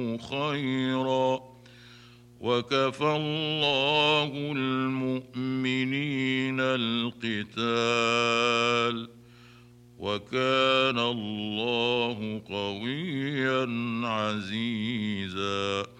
خيرا، وكفى الله المؤمنين القتال، وكان الله قويا عزيزا.